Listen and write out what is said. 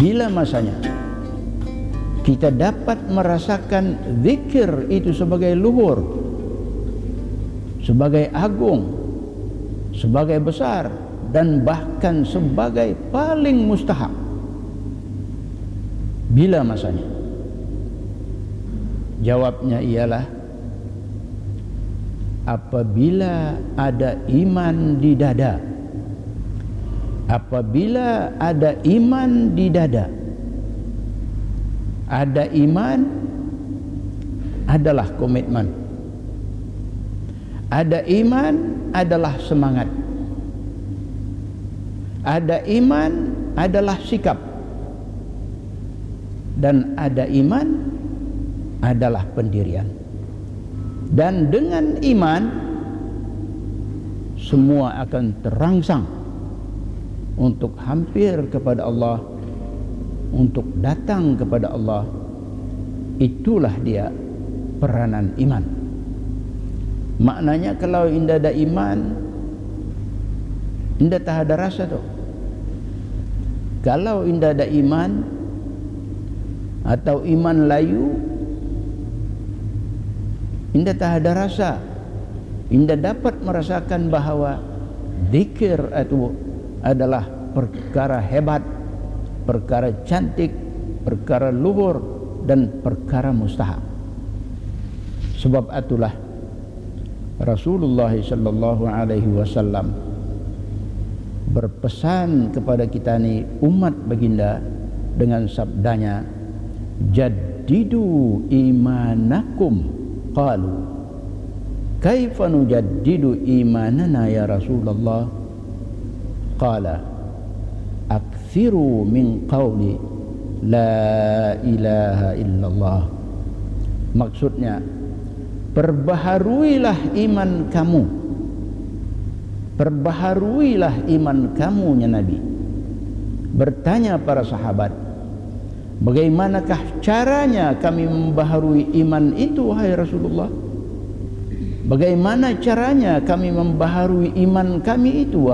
bila masanya kita dapat merasakan zikir itu sebagai luhur, sebagai agung, sebagai besar, dan bahkan sebagai paling mustahak? Bila masanya? Jawabnya ialah apabila ada iman di dada. Apabila ada iman di dada, ada iman adalah komitmen, ada iman adalah semangat, ada iman adalah sikap, dan ada iman adalah pendirian. Dan dengan iman semua akan terangsang untuk hampir kepada Allah, untuk datang kepada Allah. Itulah dia peranan iman. Maknanya kalau indah ada iman, indah tak ada rasa tu. Kalau indah ada iman atau iman layu, indah tak ada rasa. Indah dapat merasakan bahawa zikir itu adalah perkara hebat, perkara cantik, perkara luhur, dan perkara mustahak. Sebab itulah Rasulullah sallallahu alaihi wasallam berpesan kepada kita ni umat baginda dengan sabdanya, jaddidu imanakum. Qalu kaifa nujaddidu imanana ya Rasulullah? Qala akthiru min qawli la ilaha illallah. Maksudnya, perbaharuilah iman kamu, perbaharuilah iman kamu ya Nabi. Bertanya para sahabat, bagaimanakah caranya kami membaharui iman itu wahai Rasulullah? Bagaimana caranya kami membaharui iman kami itu